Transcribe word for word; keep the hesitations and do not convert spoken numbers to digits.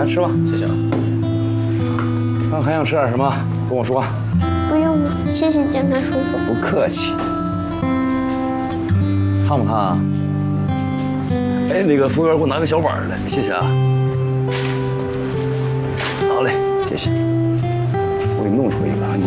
来吃吧， 谢谢啊。 那还想吃点什么？跟我说。 不用了，谢谢警察叔叔。 不客气。烫不烫啊？哎，那个服务员，给我拿个小碗来，谢谢啊。好嘞，谢谢。我给你弄出一个。